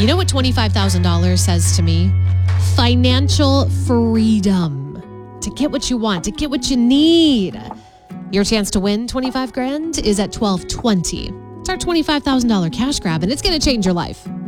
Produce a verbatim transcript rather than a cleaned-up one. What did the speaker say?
You know what twenty-five thousand dollars says to me? Financial freedom. To get what you want, to get what you need. Your chance to win twenty-five grand is at twelve twenty. It's our twenty-five thousand dollars cash grab, and it's going to change your life.